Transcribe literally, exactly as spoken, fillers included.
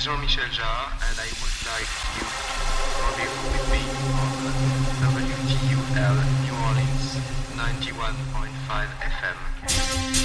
Jean-Michel Jarre, and I would like you to rendezvous with me on W T U L New Orleans ninety-one point five F M.